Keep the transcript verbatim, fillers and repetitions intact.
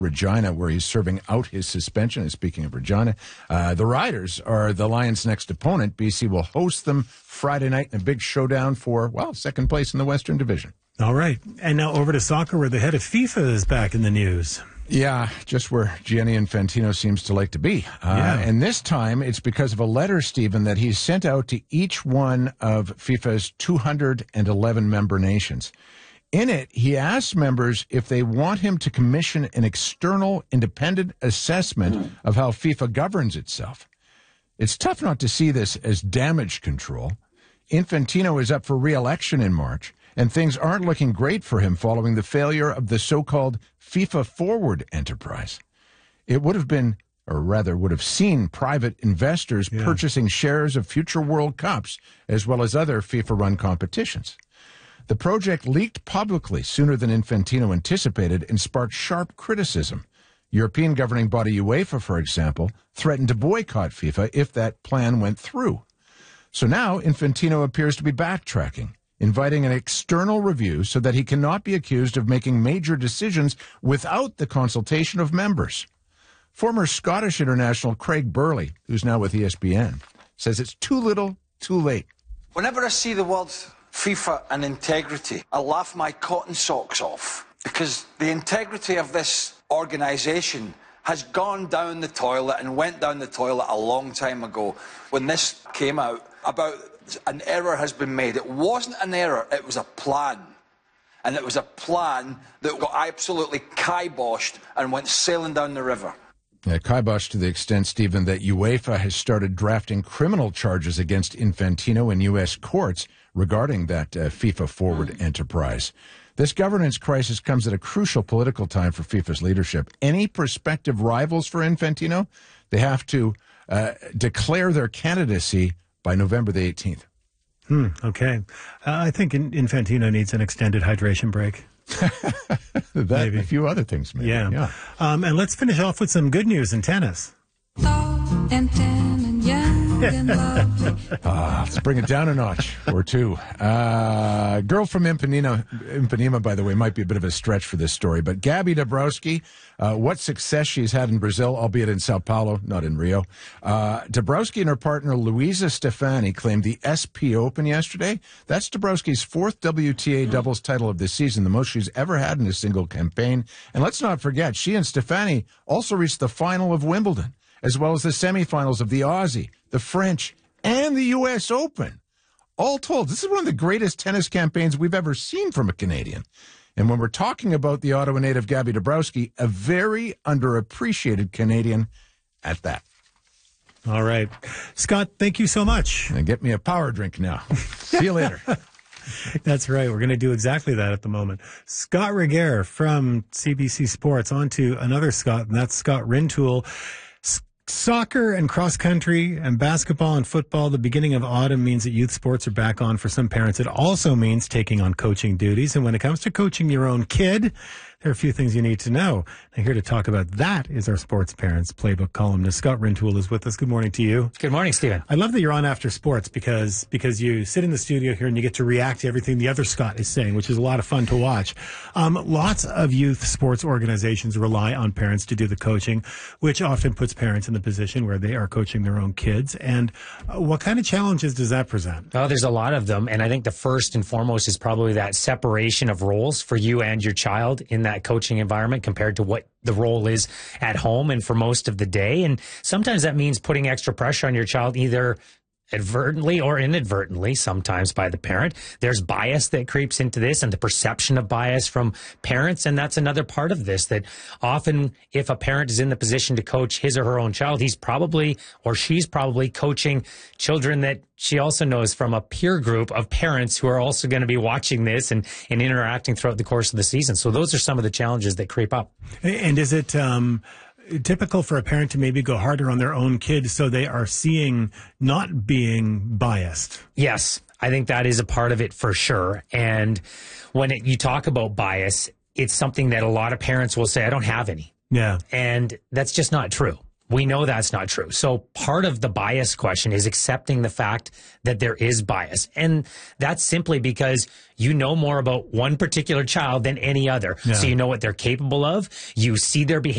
Regina, where he's serving out his suspension. And speaking of Regina, uh, the Riders are the Lions' next opponent. B C will host them Friday night in a big showdown for, well, second place in the Western Division. All right. And now over to soccer, where the head of FIFA is back in the news. Yeah, just where Gianni Infantino seems to like to be. Uh, yeah. And this time it's because of a letter, Stephen, that he's sent out to each one of FIFA's two hundred eleven member nations. In it, he asks members if they want him to commission an external independent assessment of how FIFA governs itself. It's tough not to see this as damage control. Infantino is up for re-election in March, and things aren't looking great for him following the failure of the so-called FIFA Forward enterprise. It would have been, or rather would have seen, private investors yeah. purchasing shares of future World Cups, as well as other FIFA-run competitions. The project leaked publicly sooner than Infantino anticipated and sparked sharp criticism. European governing body UEFA, for example, threatened to boycott FIFA if that plan went through. So now Infantino appears to be backtracking, inviting an external review so that he cannot be accused of making major decisions without the consultation of members. Former Scottish international Craig Burley, who's now with E S P N, says it's too little, too late. Whenever I see the words FIFA and integrity, I laugh my cotton socks off, because the integrity of this organisation has gone down the toilet and went down the toilet a long time ago. When this came out about an error has been made, it wasn't an error, it was a plan. And it was a plan that got absolutely kiboshed and went sailing down the river. Yeah, kibosh to the extent, Stephen, that UEFA has started drafting criminal charges against Infantino in U S courts regarding that uh, FIFA Forward mm. enterprise. This governance crisis comes at a crucial political time for FIFA's leadership. Any prospective rivals for Infantino, they have to uh, declare their candidacy by November the eighteenth. Hmm, okay. Uh, I think Infantino needs an extended hydration break. that, maybe. A few other things, maybe. Yeah. yeah. Um, and let's finish off with some good news in tennis. ah, let's bring it down a notch or two. Uh, girl from Ipanema, Ipanema, by the way, might be a bit of a stretch for this story, but Gabby Dabrowski, uh, what success she's had in Brazil, albeit in Sao Paulo, not in Rio. Uh, Dabrowski and her partner Luisa Stefani claimed the S P Open yesterday. That's Dabrowski's fourth W T A doubles title of the season, the most she's ever had in a single campaign. And let's not forget, she and Stefani also reached the final of Wimbledon, as well as the semifinals of the Aussie, the French, and the U S Open. All told, this is one of the greatest tennis campaigns we've ever seen from a Canadian. And when we're talking about the Ottawa native Gabby Dabrowski, a very underappreciated Canadian at that. All right. Scott, thank you so much. And get me a power drink now. See you later. That's right. We're going to do exactly that at the moment. Scott Regehr from C B C Sports. On to another Scott, and that's Scott Rintoul. Soccer and cross country and basketball and football, the beginning of autumn means that youth sports are back on for some parents. It also means taking on coaching duties. And when it comes to coaching your own kid, there are a few things you need to know. And here to talk about that is our Sports Parents Playbook columnist. Scott Rintoul is with us. Good morning to you. Good morning, Stephen. I love that you're on After Sports because because you sit in the studio here and you get to react to everything the other Scott is saying, which is a lot of fun to watch. Um, lots of youth sports organizations rely on parents to do the coaching, which often puts parents in the position where they are coaching their own kids. And uh, what kind of challenges does that present? Well, there's a lot of them. And I think the first and foremost is probably that separation of roles for you and your child in that coaching environment compared to what the role is at home and for most of the day. And sometimes that means putting extra pressure on your child, either advertently or inadvertently, sometimes by the parent. There's bias that creeps into this and the perception of bias from parents. And that's another part of this, that often if a parent is in the position to coach his or her own child, he's probably or she's probably coaching children that she also knows from a peer group of parents who are also going to be watching this and, and interacting throughout the course of the season. So those are some of the challenges that creep up. And is it um, typical for a parent to maybe go harder on their own kids so they are seeing not being biased? Yes, I think that is a part of it for sure. And when it, you talk about bias, it's something that a lot of parents will say, I don't have any. Yeah. And that's just not true. We know that's not true. So part of the bias question is accepting the fact that there is bias. And that's simply because you know more about one particular child than any other. Yeah. So you know what they're capable of. You see their behavior.